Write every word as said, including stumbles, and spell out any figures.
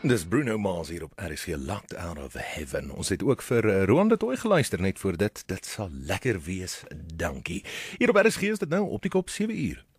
Dis Bruno Mars hier op R S G, Locked Out of Heaven. Ons het ook vir uh, Roan de Tooi geluister net voor dit. Dit sal lekker wees, dankie. Hier op R S G is dit nou op die kop sewe uur.